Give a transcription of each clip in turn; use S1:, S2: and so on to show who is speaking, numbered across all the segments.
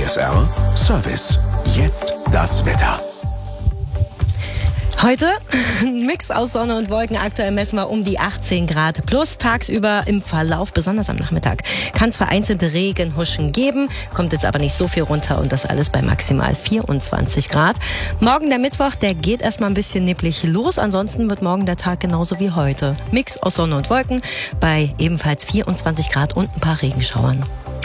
S1: PSR Service. Jetzt das Wetter.
S2: Heute ein Mix aus Sonne und Wolken. Aktuell messen wir um die 18 Grad plus. Tagsüber im Verlauf, besonders am Nachmittag, kann es vereinzelte Regenhuschen geben. Kommt jetzt aber nicht so viel runter und das alles bei maximal 24 Grad. Morgen der Mittwoch, der geht erstmal ein bisschen neblig los. Ansonsten wird morgen der Tag genauso wie heute. Mix aus Sonne und Wolken bei ebenfalls 24 Grad und ein paar Regenschauern.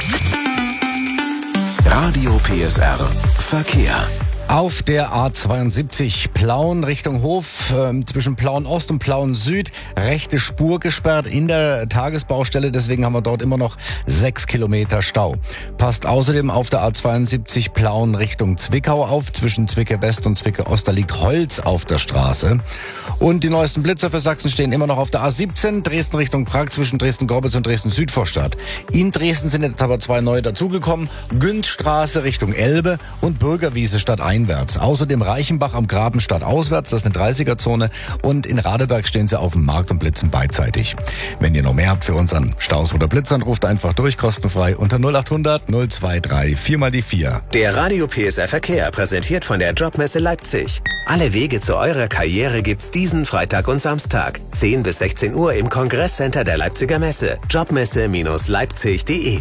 S1: Radio PSR Verkehr.
S3: Auf der A72 Plauen Richtung Hof, zwischen Plauen Ost und Plauen Süd, rechte Spur gesperrt in der Tagesbaustelle. Deswegen haben wir dort immer noch 6 Kilometer Stau. Passt außerdem auf der A72 Plauen Richtung Zwickau auf. Zwischen Zwickau West und Zwickau Ost, da liegt Holz auf der Straße. Und die neuesten Blitzer für Sachsen stehen immer noch auf der A17, Dresden Richtung Prag, zwischen Dresden-Gorbitz und Dresden-Südvorstadt. In Dresden sind jetzt aber 2 neue dazugekommen. Günzstraße Richtung Elbe und Bürgerwiese stadteinwärts. Außerdem Reichenbach am Graben stadtauswärts, das ist eine 30er-Zone. Und in Radeberg stehen sie auf dem Markt und blitzen beidseitig. Wenn ihr noch mehr habt für uns an Staus oder Blitzern, ruft einfach durch, kostenfrei unter 0800 023 4x4.
S4: Der Radio PSR Verkehr präsentiert von der Jobmesse Leipzig. Alle Wege zu eurer Karriere gibt's diesen Freitag und Samstag. 10 bis 16 Uhr im Kongresscenter der Leipziger Messe. Jobmesse-leipzig.de.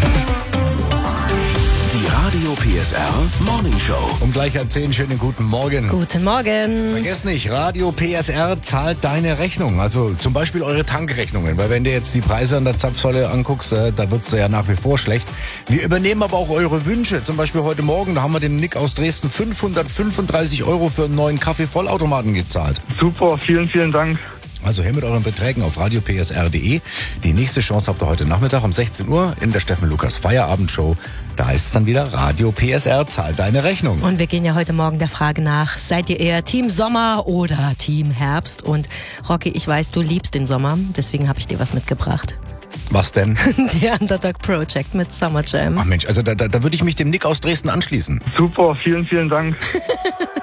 S1: Die Radio PSR Morning Show.
S3: Um gleich ab 10, schönen guten Morgen.
S2: Guten Morgen.
S3: Vergesst nicht, Radio PSR zahlt deine Rechnung. Also zum Beispiel eure Tankrechnungen. Weil wenn du jetzt die Preise an der Zapfsäule anguckst, da wird's ja nach wie vor schlecht. Wir übernehmen aber auch eure Wünsche. Zum Beispiel heute Morgen, da haben wir dem Nick aus Dresden 535 € für einen neuen Kaffee-Vollautomaten gezahlt.
S5: Super, vielen, vielen Dank.
S3: Also her mit euren Beträgen auf radiopsr.de. Die nächste Chance habt ihr heute Nachmittag um 16 Uhr in der Steffen Lukas Feierabendshow. Da heißt es dann wieder, Radio PSR zahlt deine Rechnung.
S2: Und wir gehen ja heute Morgen der Frage nach, seid ihr eher Team Sommer oder Team Herbst? Und Rocky, ich weiß, du liebst den Sommer, deswegen habe ich dir was mitgebracht.
S3: Was denn?
S2: Die Underdog Project mit Summer Jam.
S3: Ach Mensch, also da würde ich mich dem Nick aus Dresden anschließen.
S5: Super, vielen, vielen Dank.